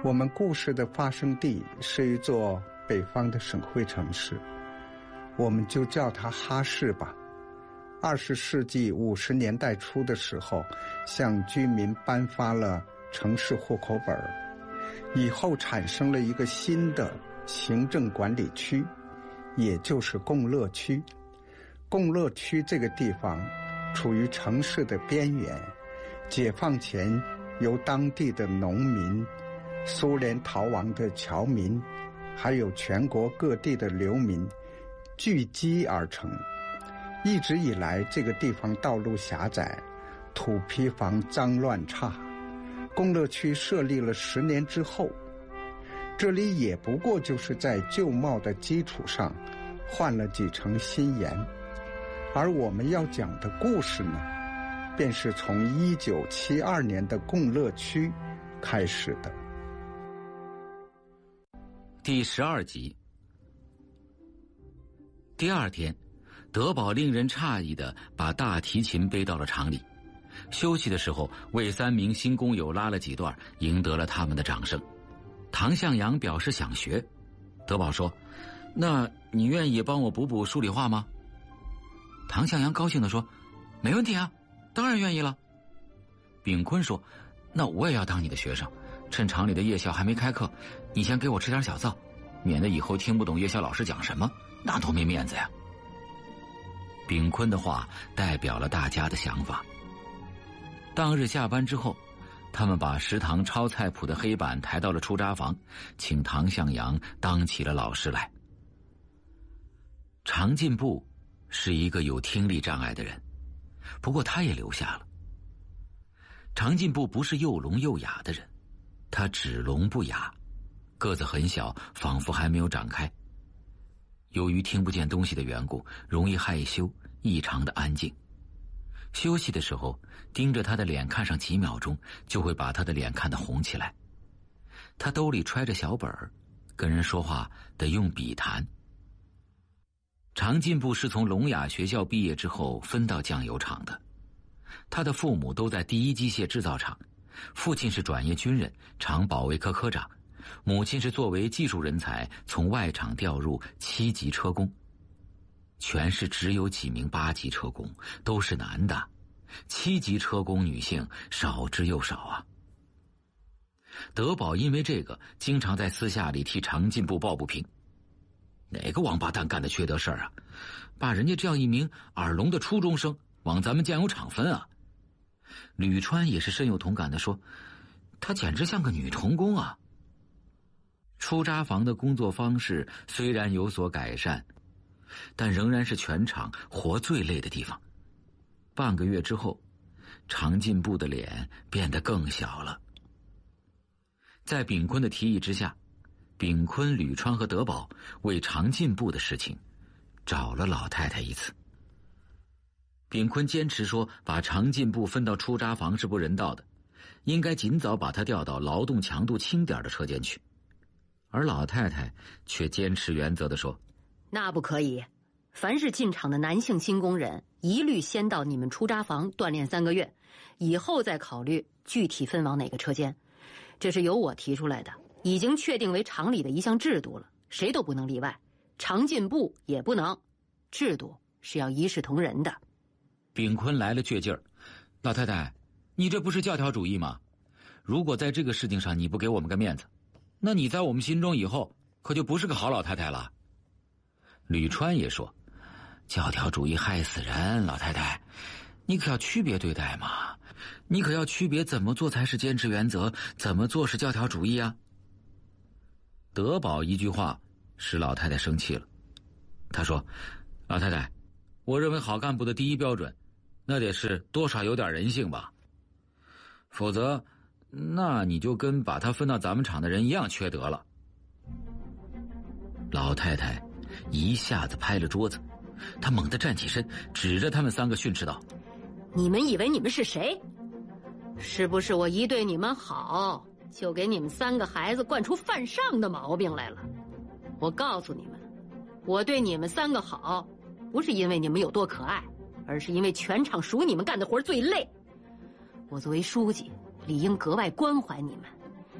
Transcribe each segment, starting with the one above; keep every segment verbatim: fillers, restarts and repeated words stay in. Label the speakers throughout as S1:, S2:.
S1: 我们故事的发生地是一座北方的省会城市，我们就叫它哈市吧。二十世纪五十年代初的时候，向居民颁发了城市户口本，以后产生了一个新的行政管理区，也就是共乐区。共乐区这个地方处于城市的边缘，解放前由当地的农民、苏联逃亡的侨民，还有全国各地的流民聚集而成。一直以来，这个地方道路狭窄，土坯房脏乱差。共乐区设立了十年之后，这里也不过就是在旧貌的基础上换了几层新颜。而我们要讲的故事呢，便是从一九七二年的共乐区开始的。
S2: 第十二集。第二天，德宝令人诧异地把大提琴背到了厂里。休息的时候，为三名新工友拉了几段，赢得了他们的掌声。唐向阳表示想学，德宝说：“那你愿意帮我补补数理化吗？”唐向阳高兴地说：“没问题啊，当然愿意了。”炳坤说：“那我也要当你的学生，趁厂里的夜校还没开课，你先给我吃点小灶，免得以后听不懂夜校老师讲什么，那多没面子呀。”炳坤的话代表了大家的想法。当日下班之后，他们把食堂抄菜谱的黑板抬到了出闸房，请唐向阳当起了老师来。常进步是一个有听力障碍的人，不过他也留下了。常进步不是又聋又哑的人，他只聋不哑，个子很小，仿佛还没有长开。由于听不见东西的缘故，容易害羞，异常的安静。休息的时候，盯着他的脸看上几秒钟，就会把他的脸看得红起来。他兜里揣着小本儿，跟人说话得用笔谈。常进步是从聋哑学校毕业之后分到酱油厂的，他的父母都在第一机械制造厂，父亲是转业军人，厂保卫科科长，母亲是作为技术人才从外厂调入七级车工。全市只有几名八级车工，都是男的，七级车工女性少之又少啊。德宝因为这个经常在私下里替常进步抱不平，哪个王八蛋干的缺德事儿啊，把人家这样一名耳聋的初中生往咱们酱油厂分啊。吕川也是深有同感地说，他简直像个女童工啊。出闸房的工作方式虽然有所改善，但仍然是全厂活最累的地方。半个月之后，常进步的脸变得更小了。在炳坤的提议之下，炳坤、吕川和德宝为常进步的事情找了老太太一次。炳坤坚持说，把常进步分到出闸房是不人道的，应该尽早把他调到劳动强度轻点的车间去。而老太太却坚持原则地说，
S3: 那不可以，凡是进厂的男性新工人，一律先到你们出闸房锻炼三个月，以后再考虑具体分往哪个车间。这是由我提出来的，已经确定为厂里的一项制度了，谁都不能例外，常进步也不能，制度是要一视同仁的。
S2: 炳坤来了倔劲儿，老太太，你这不是教条主义吗？如果在这个事情上你不给我们个面子，那你在我们心中以后可就不是个好老太太了。吕川也说，教条主义害死人，老太太，你可要区别对待嘛，你可要区别怎么做才是坚持原则，怎么做是教条主义啊。德宝一句话使老太太生气了，他说，老太太，我认为好干部的第一标准那得是多少有点人性吧，否则那你就跟把他分到咱们厂的人一样缺德了。老太太一下子拍了桌子，她猛地站起身，指着他们三个训斥道，
S3: 你们以为你们是谁？是不是我一对你们好，就给你们三个孩子惯出犯上的毛病来了？我告诉你们，我对你们三个好，不是因为你们有多可爱，而是因为全厂属你们干的活最累。我作为书记，理应格外关怀你们。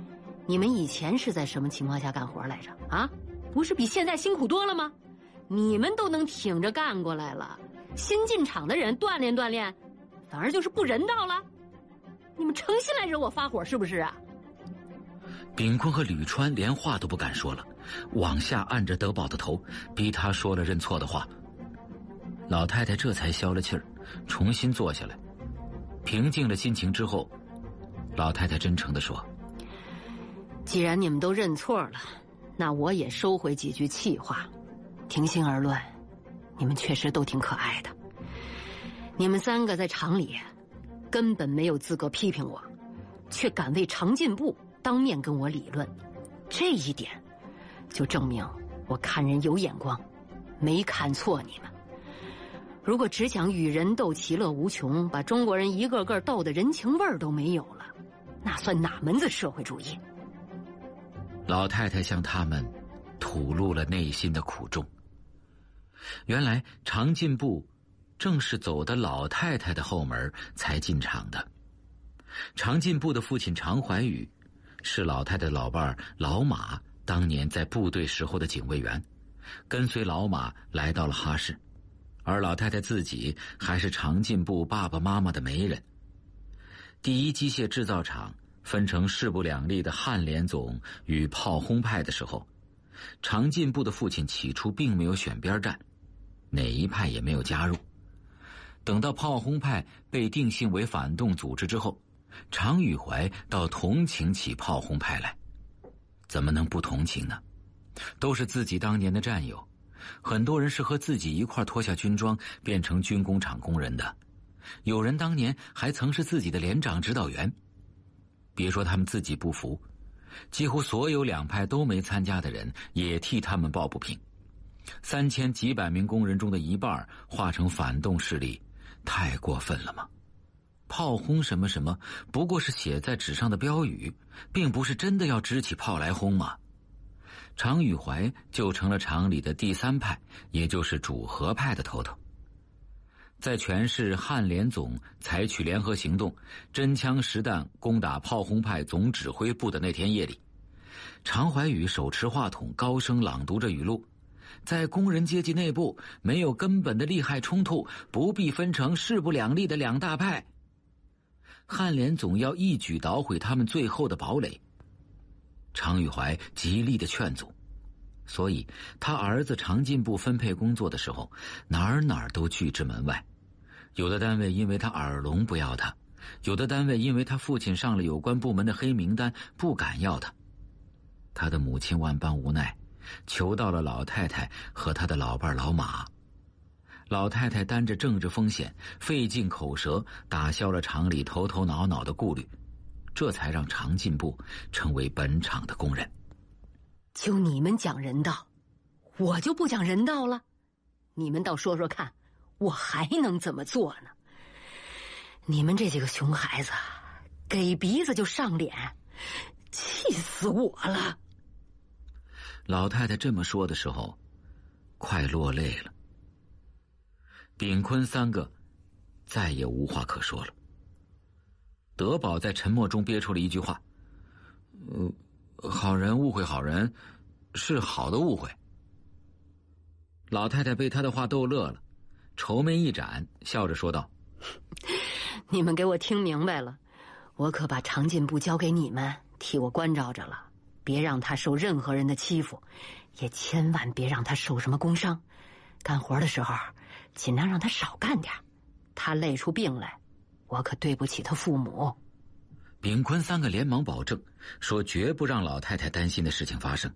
S3: 你们以前是在什么情况下干活来着？啊，不是比现在辛苦多了吗？你们都能挺着干过来了，新进厂的人锻炼锻炼，反而就是不人道了。你们诚心来惹我发火是不是啊？
S2: 炳坤和吕川连话都不敢说了，往下按着德宝的头，逼他说了认错的话。老太太这才消了气儿，重新坐下来，平静了心情之后，老太太真诚地说：
S3: 既然你们都认错了，那我也收回几句气话。平心而论，你们确实都挺可爱的。你们三个在厂里根本没有资格批评我，却敢为常进部当面跟我理论，这一点就证明我看人有眼光，没看错你们。如果只讲与人斗其乐无穷，把中国人一个个斗得人情味儿都没有了，那算哪门子社会主义？
S2: 老太太向他们吐露了内心的苦衷。原来常进部正是走的老太太的后门才进厂的。常进部的父亲常怀宇是老太太老伴老马当年在部队时候的警卫员，跟随老马来到了哈市，而老太太自己还是常进部爸爸妈妈的媒人。第一机械制造厂分成势不两立的汉联总与炮轰派的时候，常进部的父亲起初并没有选边站，哪一派也没有加入。等到炮轰派被定性为反动组织之后，常宇怀倒同情起炮轰派来。怎么能不同情呢？都是自己当年的战友，很多人是和自己一块脱下军装变成军工厂工人的，有人当年还曾是自己的连长指导员。别说他们自己不服，几乎所有两派都没参加的人也替他们抱不平。三千几百名工人中的一半化成反动势力，太过分了吗？炮轰什么什么不过是写在纸上的标语，并不是真的要支起炮来轰吗？常宇怀就成了厂里的第三派，也就是主和派的头头。在全市汉联总采取联合行动，真枪实弹攻打炮轰派总指挥部的那天夜里，常怀宇手持话筒高声朗读着语录：在工人阶级内部没有根本的利害冲突，不必分成势不两立的两大派。汉联总要一举捣毁他们最后的堡垒。常宇怀极力的劝阻，所以他儿子常进部分配工作的时候，哪儿哪儿都拒之门外。有的单位因为他耳聋不要他，有的单位因为他父亲上了有关部门的黑名单不敢要他。他的母亲万般无奈，求到了老太太和他的老伴老马。老太太担着政治风险，费尽口舌打消了厂里头头脑脑的顾虑，这才让常进部成为本厂的工人。
S3: 就你们讲人道，我就不讲人道了。你们倒说说看，我还能怎么做呢？你们这几个熊孩子，给鼻子就上脸，气死我了。
S2: 老太太这么说的时候，快落泪了。炳坤三个再也无话可说了。德宝在沉默中憋出了一句话：呃，好人误会好人，是好的误会。老太太被他的话逗乐了，愁眉一展，笑着说道：
S3: 你们给我听明白了，我可把常进部交给你们替我关照着了，别让他受任何人的欺负，也千万别让他受什么工伤。干活的时候尽量让他少干点，他累出病来，我可对不起他父母。
S2: 炳坤三个连忙保证，说绝不让老太太担心的事情发生。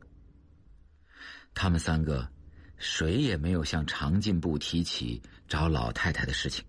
S2: 他们三个谁也没有向常进部提起找老太太的事情。